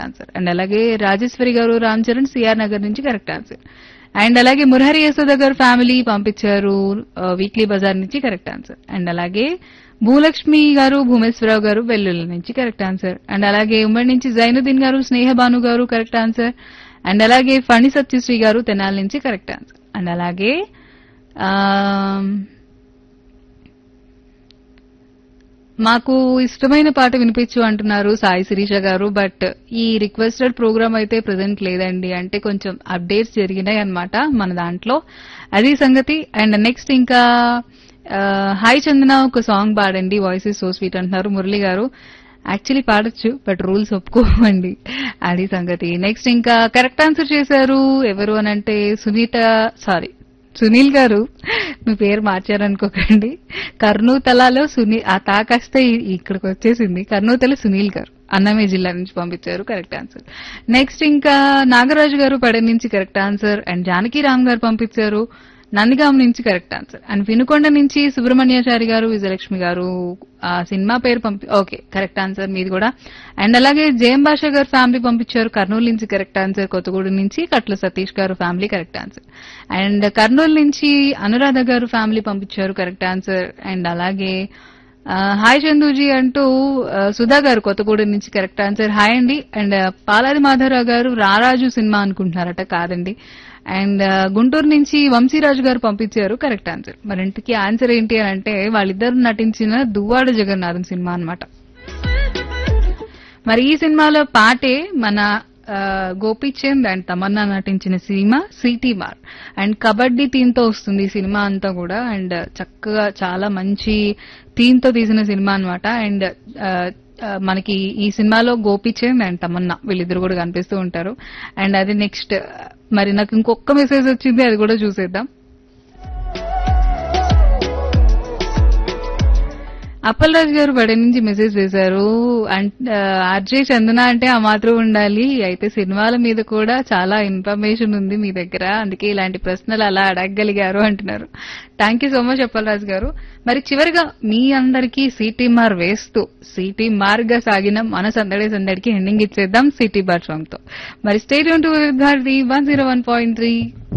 Answer. And అలాగే రాజేశ్వరి గారు Ram Charan CR Nagar నుంచి కరెక్ట్ ఆన్సర్. అండ్ అలాగే మురహరి యశోద గారు ఫ్యామిలీ పంపించారు వీక్లీ బజార్ నుంచి కరెక్ట్ ఆన్సర్. అండ్ అలాగే భూలక్ష్మి గారు భూమేశ్వరరావు గారు వెల్లుల్లి నుంచి కరెక్ట్ ఆన్సర్. అండ్ అలాగే ఉమ్మడి నుంచి జైనుద్దీన్ గారు స్నేహబాను గారు కరెక్ట్ ఆన్సర్. అండ్ అలాగే ఫణి సత్యశ్రీ గారు తెనాలి నుంచి కరెక్ట్ ఆన్సర్. అండ్ అలాగే మాకు ఇష్టమైన పాట వినిపించు అంటున్నారు సాయి శిరీష గారు. బట్ ఈ రిక్వెస్టెడ్ ప్రోగ్రామ్ అయితే ప్రెసెంట్ లేదండి, అంటే కొంచెం అప్డేట్స్ జరిగినాయి అన్నమాట మన దాంట్లో, అది సంగతి. అండ్ నెక్స్ట్ ఇంకా హాయ్ చందన ఒక సాంగ్ పాడండి వాయిస్ ఇస్ సో స్వీట్ అంటున్నారు మురళి గారు. యాక్చువల్లీ పాడొచ్చు బట్ రూల్స్ ఒప్పుకోమండి, అది సంగతి. నెక్స్ట్ ఇంకా కరెక్ట్ ఆన్సర్ చేశారు ఎవరు అనంటే సునీల్ గారు, మీ పేరు మార్చారనుకోకండి. కర్నూతలలో ఆ తాకాస్తే ఇక్కడికి వచ్చేసింది. కర్నూతల సునీల్ గారు అన్నమయ్య జిల్లా నుంచి పంపించారు కరెక్ట్ ఆన్సర్. నెక్స్ట్ ఇంకా నాగరాజు గారు పడే నుంచి correct answer. And Janaki Ram గారు పంపించారు నందిగాం నుంచి కరెక్ట్ ఆన్సర్. అండ్ వినుకొండ నుంచి సుబ్రహ్మణ్యాచారి గారు విజయలక్ష్మి గారు ఆ సినిమా పేరు ఓకే కరెక్ట్ ఆన్సర్ మీది కూడా. అండ్ అలాగే జయం భాష గారు ఫ్యామిలీ పంపించారు కర్నూలు నుంచి కరెక్ట్ ఆన్సర్. కొత్తగూడెం నుంచి కట్ల సతీష్ గారు family correct answer. And Kurnool నుంచి అనురాధ గారు ఫ్యామిలీ పంపించారు కరెక్ట్ ఆన్సర్. అండ్ అలాగే హాయ్ చందూజీ అంటూ సుధా గారు కొత్తగూడెం నుంచి కరెక్ట్ ఆన్సర్. హాయ్ అండి. అండ్ పాలాది మాధవరావు గారు రారాజు సినిమా అనుకుంటున్నారట, కాదండి. అండ్ గుంటూరు నుంచి వంశీరాజు గారు పంపించారు కరెక్ట్ ఆన్సర్. మరి ఇంటికి ఆన్సర్ ఏంటి అని అంటే వాళ్ళిద్దరు నటించిన దువ్వాడ జగన్నాథం సినిమా అన్నమాట. మరి ఈ సినిమాలో పాటే మన గోపీచంద్ అండ్ తమన్నా నటించిన సినిమా సిటీ మార్. అండ్ కబడ్డీ థీమ్ తో వస్తుంది ఈ సినిమా అంతా కూడా. అండ్ చక్కగా చాలా మంచి థీమ్ తో తీసిన సినిమా అన్నమాట. అండ్ మనకి ఈ సినిమాలో గోపీచంద్ అండ్ తమన్నా వీళ్ళిద్దరు కూడా కనిపిస్తూ ఉంటారు. అండ్ అది నెక్స్ట్ మరి నాకు ఇంకొక మెసేజ్ వచ్చింది, అది కూడా చూసేద్దాం. అప్పలరాజు గారు బడి నుంచి మెసేజ్ చేశారు. ఆర్జే చందన అంటే ఆ మాత్రం ఉండాలి, అయితే సినిమాల మీద కూడా చాలా ఇన్ఫర్మేషన్ ఉంది మీ దగ్గర, అందుకే ఇలాంటి ప్రశ్నలు అలా అడగగలిగారు అంటున్నారు. Thank you so much Appalaraju గారు. మరి చివరిగా మీ అందరికీ సిటీ మార్ వేస్తూ సిటీ మార్ గా సాగిన మన సందడికి ఎండింగ్ ఇచ్చేద్దాం సిటీ బార్ సాంగ్ తో. మరి స్టేట్ యూన్ టు 101.3